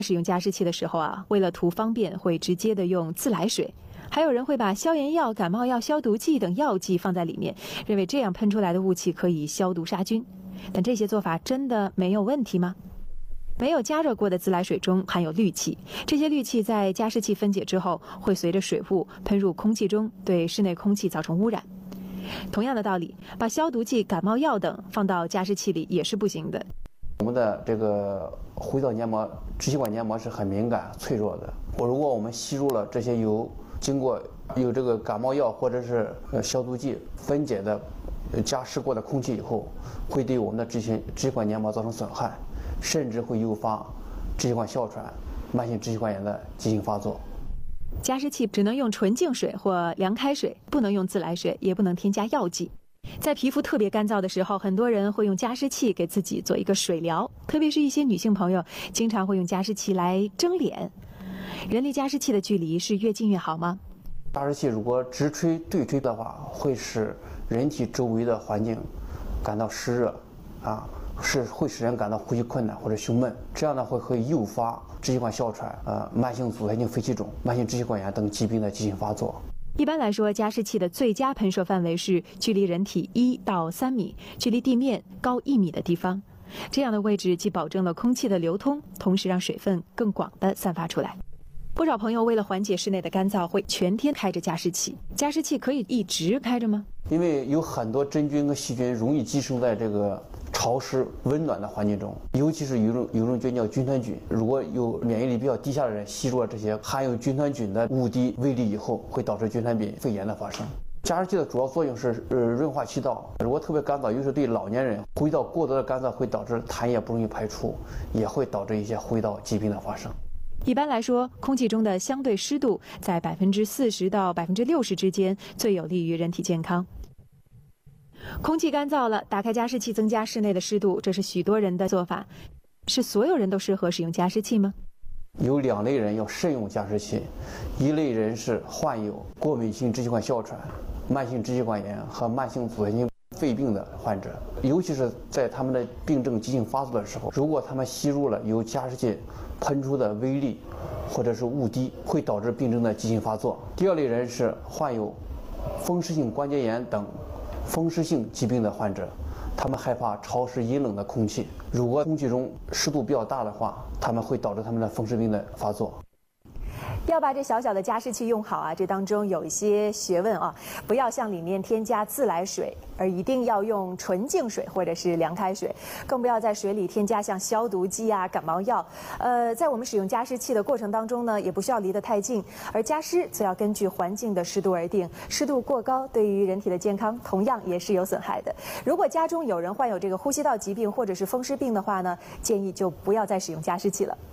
使用加湿器的时候啊，为了图方便，会直接的用自来水。还有人会把消炎药、感冒药、消毒剂等药剂放在里面，认为这样喷出来的雾气可以消毒杀菌。但这些做法真的没有问题吗？没有加热过的自来水中含有氯气，这些氯气在加湿器分解之后，会随着水雾喷入空气中，对室内空气造成污染。同样的道理，把消毒剂、感冒药等放到加湿器里也是不行的。 我们的这个回导黏膜、支气管黏膜是很敏感、脆弱的。如果我们吸入了这些经过这个感冒药或者是消毒剂分解的加湿过的空气以后，会对我们的支气管黏膜造成损害，甚至会诱发支气管哮喘、慢性支气管炎的急性发作。 加湿器只能用纯净水或凉开水，不能用自来水，也不能添加药剂。在皮肤特别干燥的时候，很多人会用加湿器给自己做一个水疗，特别是一些女性朋友经常会用加湿器来蒸脸。人离加湿器的距离是越近越好吗？ 加湿器如果直吹对吹的话，会使人体周围的环境感到湿热，会使人感到呼吸困难或者胸闷，这样的会诱发支气管哮喘、慢性阻塞性肺气肿、慢性支气管炎等疾病的急性发作。 一般来说，加湿器的最佳喷射范围是距离人体1到3米，距离地面高1米的地方。这样的位置既保证了空气的流通，同时让水分更广地散发出来。不少朋友为了缓解室内的干燥，会全天开着加湿器。加湿器可以一直开着吗？ 因为有很多真菌和细菌容易寄生在这个潮湿温暖的环境中，尤其是有一种菌叫军团菌。如果有免疫力比较低下的人吸入了这些含有军团菌的雾滴微粒以后，会导致军团病肺炎的发生。加湿器的主要作用是润滑气道，如果特别干燥，尤其是对老年人，呼吸道过多的干燥会导致痰液不容易排出，也会导致一些呼吸道疾病的发生。 一般来说，空气中的相对湿度在40%到60%之间，最有利于人体健康。空气干燥了，打开加湿器增加室内的湿度，这是许多人的做法。是所有人都适合使用加湿器吗？ 有2类人要慎用加湿器，一类人是患有过敏性支气管哮喘、慢性支气管炎和慢性阻塞性肺病的患者，尤其是在他们的病症急性发作的时候，如果他们吸入了由加湿器喷出的微粒或者是雾滴，会导致病症的急性发作。第2类人是患有风湿性关节炎等风湿性疾病的患者，他们害怕潮湿阴冷的空气，如果空气中湿度比较大的话，他们会导致他们的风湿病的发作。 要把这小小的加湿器用好啊，这当中有一些学问啊，不要向里面添加自来水，而一定要用纯净水或者是凉开水，更不要在水里添加像消毒剂啊、感冒药。在我们使用加湿器的过程当中呢，也不需要离得太近，而加湿则要根据环境的湿度而定，湿度过高对于人体的健康同样也是有损害的。如果家中有人患有这个呼吸道疾病或者是风湿病的话呢，建议就不要再使用加湿器了。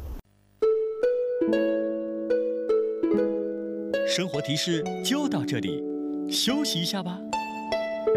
生活提示就到这里，休息一下吧。